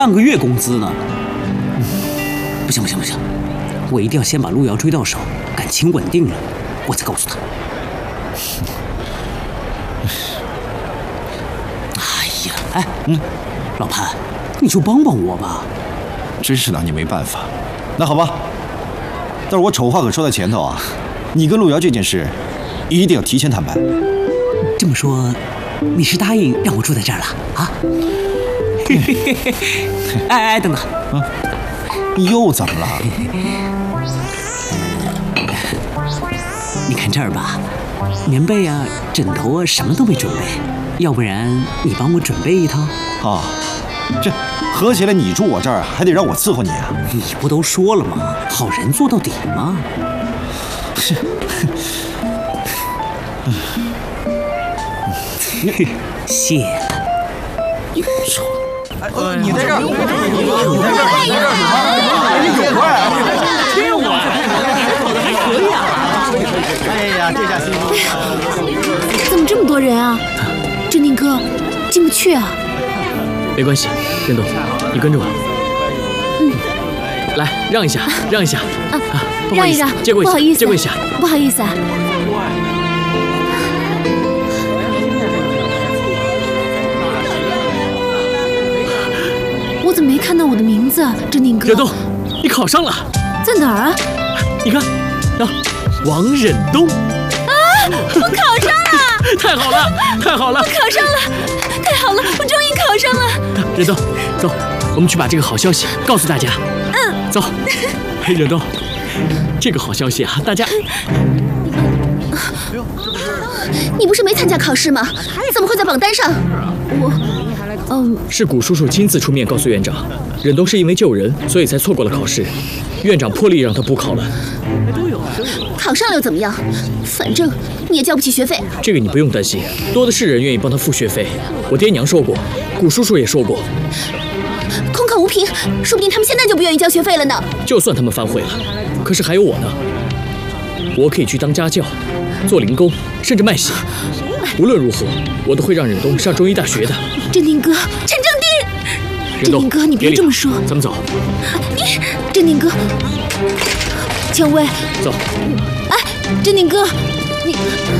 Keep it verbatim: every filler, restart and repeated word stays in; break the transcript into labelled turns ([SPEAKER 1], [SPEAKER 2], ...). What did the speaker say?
[SPEAKER 1] 半个月工资呢。嗯，不行不行不行，我一定要先把路遥追到手，感情稳定了，我再告诉他。哎呀，哎，嗯，老潘，你就帮帮我吧。
[SPEAKER 2] 真是拿你没办法。那好吧，但是我丑话可说在前头啊，你跟路遥这件事，一定要提前坦白。
[SPEAKER 1] 这么说，你是答应让我住在这儿了啊？哎哎，等等，
[SPEAKER 2] 啊，又怎么了？
[SPEAKER 1] 你看这儿吧，棉被啊、枕头啊，什么都没准备，要不然你帮我准备一套？
[SPEAKER 2] 啊，这合起来你住我这儿，还得让我伺候你啊？
[SPEAKER 1] 你不都说了吗？好人做到底吗？
[SPEAKER 2] 是。
[SPEAKER 1] 谢了。
[SPEAKER 3] 臭。呃，你在这儿，你在这儿，你在这儿什么？你有怪啊！骗我！还可以啊！哎呀，这下行了。
[SPEAKER 4] 怎么这么多人啊？镇定哥，进不去啊。
[SPEAKER 5] 没关系，任东，你跟着我。
[SPEAKER 4] 嗯。
[SPEAKER 5] 来，让一下，让一下。
[SPEAKER 4] 啊，让一让，
[SPEAKER 5] 借过一下，
[SPEAKER 4] 不好意思，
[SPEAKER 5] 借过一下，
[SPEAKER 4] 不好意思啊。我怎么没看到我的名字啊，镇定哥？
[SPEAKER 5] 忍东，你考上了，
[SPEAKER 4] 在哪儿啊？
[SPEAKER 5] 你看，啊，王忍东。
[SPEAKER 4] 啊，我考上了！
[SPEAKER 5] 太好了，太好了！
[SPEAKER 4] 我考上了，太好了，我终于考上了！
[SPEAKER 5] 忍东，走，我们去把这个好消息告诉大家。
[SPEAKER 4] 嗯，
[SPEAKER 5] 走。忍东，这个好消息啊，大家。
[SPEAKER 4] 你不是没参加考试吗？怎么会在榜单上？我。嗯，
[SPEAKER 5] 是谷叔叔亲自出面告诉院长，忍东是因为救人，所以才错过了考试。院长破例让他补考了。
[SPEAKER 4] 考上了又怎么样？反正你也交不起学费。
[SPEAKER 5] 这个你不用担心，多的是人愿意帮他付学费。我爹娘说过，谷叔叔也说过。
[SPEAKER 4] 空口无凭，说不定他们现在就不愿意交学费了呢。
[SPEAKER 5] 就算他们反悔了，可是还有我呢。我可以去当家教，做零工，甚至卖血。无论如何，我都会让忍东上中医大学的。
[SPEAKER 4] 镇定哥，陈正定，镇定哥，你别这么说。
[SPEAKER 5] 咱们走。
[SPEAKER 4] 你，镇定哥，蔷薇，
[SPEAKER 5] 走。
[SPEAKER 4] 哎，镇定哥，你。